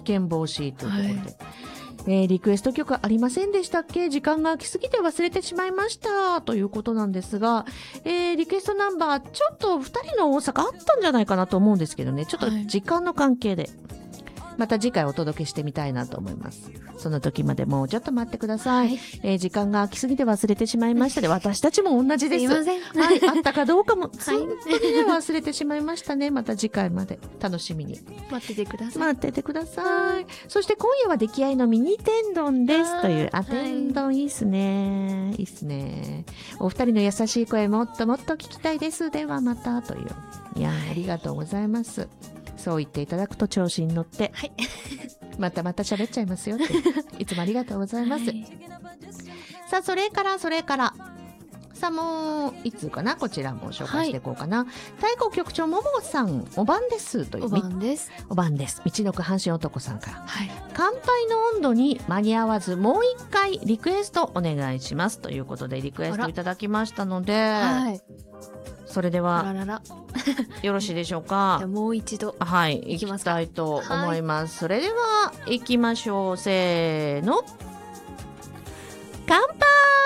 険防止というところで、リクエスト曲ありませんでしたっけ？時間が空きすぎて忘れてしまいましたということなんですが、リクエストナンバーちょっと2人の大阪あったんじゃないかなと思うんですけどね、ちょっと時間の関係で、また次回お届けしてみたいなと思います。その時までもうちょっと待ってください。時間が空きすぎて忘れてしまいましたで、私たちも同じです。 すいません。 はい、あったかどうかも、本当にね、忘れてしまいましたね。また次回まで楽しみに。 待っててください。 待っててください。そして今夜は出来合いのミニ天丼ですという、天丼いいっすね。いいっすね。お二人の優しい声もっともっと聞きたいです。ではまたという。いや、ありがとうございます。そう言っていただくと調子に乗って、 はい、 また喋っちゃいますよっていつもありがとうございます、さあそれからさあもういつかな、こちらも紹介していこうかな、太鼓局長ももさん、おばんですという、 おばんです道のく阪神男さんから、乾杯の温度に間に合わずもう一回リクエストお願いしますということでリクエストいただきましたので、それではよろしいでしょうか。 もう一度行きたいと思います、それでは行きましょう。せーの、乾杯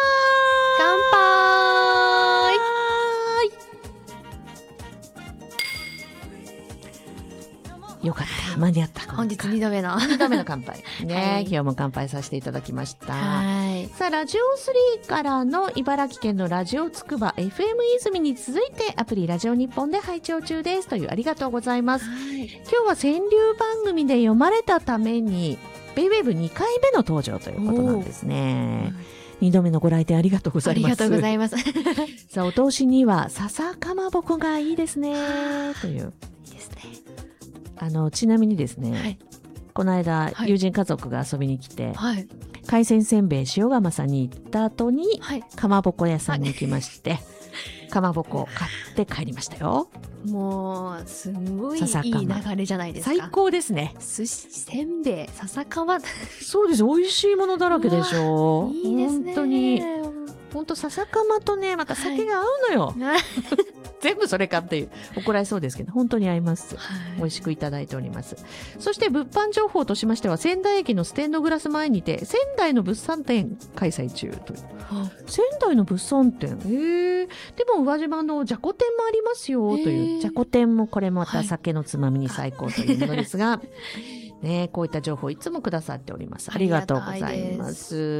よかった、間に合った。 本日2度目の乾杯ね、今日も乾杯させていただきました。さあラジオ3からの茨城県のラジオつくば FM 泉に続いてアプリラジオ日本で拝聴中ですという、ありがとうございます。今日は川柳番組で読まれたためにベイウェーブ2回目の登場ということなんですね。2度目のご来店ありがとうございます。 ありがとうございますさあお通しには笹かまぼこがいいですねという。 いいですね。 ちなみにですね、この間、友人家族が遊びに来て、海鮮せんべい塩釜さんに行った後に、かまぼこ屋さんに行きまして、かまぼこを買って帰りましたよ。 もうすごいいい流れじゃないですか。 最高ですね。 寿司、せんべい、笹かまそうです、美味しいものだらけでしょ。 いいですね。 本当に本当笹かまとね、また酒が合うのよ、全部それかっていう怒られそうですけど、本当に合います、美味しくいただいております。そして物販情報としましては、仙台駅のステンドグラス前にて仙台の物産展開催中という。仙台の物産展、でも宇和島のじゃこ天もありますよという。じゃこ天もこれまた酒のつまみに最高というものですが、ね、こういった情報いつもくださっております。ありがとうございます。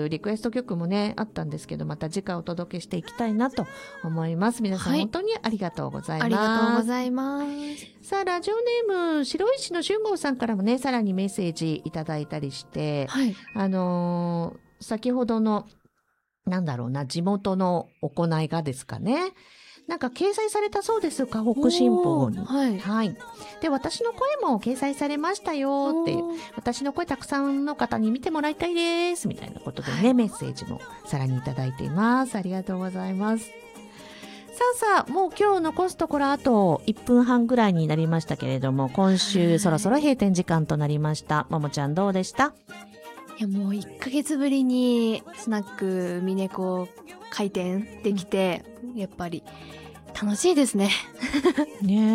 リクエスト曲もねあったんですけど、また次回お届けしていきたいなと思います。皆さん、本当にありがとうございます。 ありがとうございます。 さあラジオネーム白石の俊吾さんからもね、さらにメッセージいただいたりして、先ほどの地元の行いがですかね、なんか掲載されたそうです、河北新報に。で、私の声も掲載されましたよっていう、私の声たくさんの方に見てもらいたいですみたいなことでね、メッセージもさらにいただいています。ありがとうございます。さあもう今日残すところあと1分半ぐらいになりましたけれども、今週そろそろ閉店時間となりました。ももちゃんどうでした？ いや、もう1ヶ月ぶりにスナックミネコ開店できて、やっぱり楽しいですねねえ、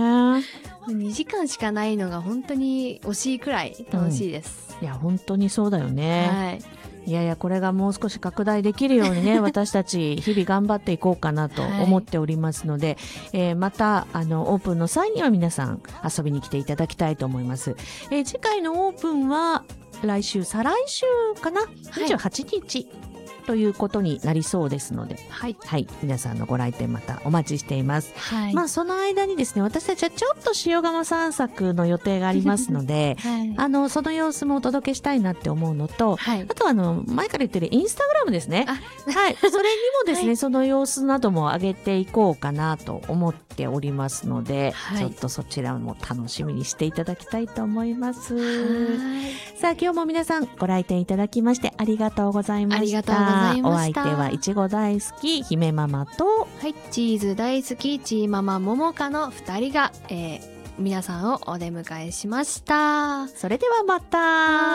2時間しかないのが本当に惜しいくらい楽しいです、 いや本当にそうだよね、いやいや、これがもう少し拡大できるようにね私たち日々頑張っていこうかなと思っておりますので、またオープンの際には皆さん遊びに来ていただきたいと思います。次回のオープンは来週再来週かな、28日ということになりそうですので、皆さんのご来店またお待ちしています。まあその間にですね、私たちはちょっと塩釜散策の予定がありますので、その様子もお届けしたいなって思うのと、あと前から言ってるインスタグラムですね。それにもですね、その様子なども上げていこうかなと思っておりますので、ちょっとそちらも楽しみにしていただきたいと思います。さあ今日も皆さんご来店いただきましてありがとうございました。ありがとうございました。お相手はいちご大好き姫ママと、 チーズ大好きチーママももかの2人が、皆さんをお出迎えしました。 それではまた。